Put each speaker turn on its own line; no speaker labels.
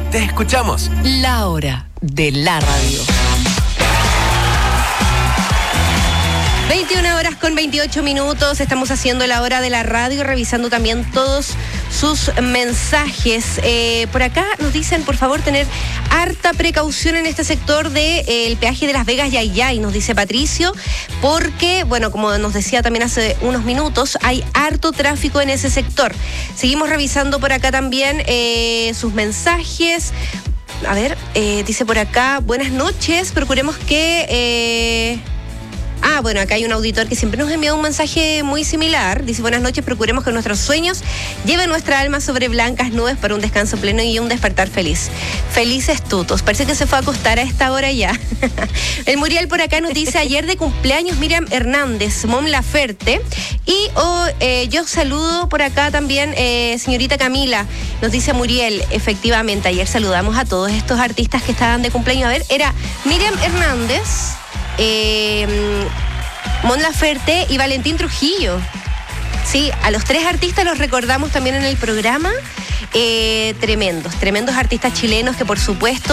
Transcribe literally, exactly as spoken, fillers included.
Te escuchamos.
La hora de la radio.
veintiuna horas con veintiocho minutos, estamos haciendo la hora de la radio, revisando también todos sus mensajes. Eh, por acá nos dicen, por favor, tener harta precaución en este sector del de, eh, peaje de Las Vegas Yayay, nos dice Patricio, porque, bueno, como nos decía también hace unos minutos, hay harto tráfico en ese sector. Seguimos revisando por acá también eh, sus mensajes. A ver, eh, dice por acá, buenas noches, procuremos que... Eh, Ah, bueno, acá hay un auditor que siempre nos envía un mensaje muy similar. Dice, buenas noches, procuremos que nuestros sueños lleven nuestra alma sobre blancas nubes para un descanso pleno y un despertar feliz. Felices tutos. Parece que se fue a acostar a esta hora ya. El Muriel por acá nos dice, ayer de cumpleaños Miriam Hernández, Mon Laferte. Y oh, eh, yo saludo por acá también, eh, señorita Camila. Nos dice Muriel, efectivamente, ayer saludamos a todos estos artistas que estaban de cumpleaños. A ver, era Miriam Hernández... Eh, Mon Laferte y Valentín Trujillo. Sí, a los tres artistas los recordamos también en el programa. Eh, tremendos, tremendos artistas chilenos que por supuesto